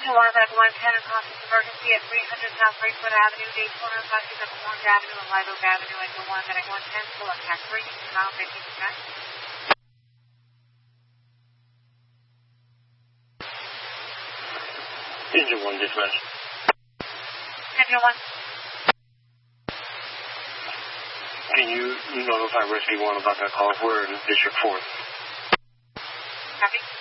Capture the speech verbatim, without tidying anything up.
Engine one, back one ten, across this emergency at three hundred South Bracewood Avenue, Daytona, crossing up Orange Avenue and Live Oak Avenue, Engine one, back one ten, full up tax three, mile fifty percent. Engine one, dispatch. Engine one. Can you notify Rescue one about that call? We're in District four. Copy.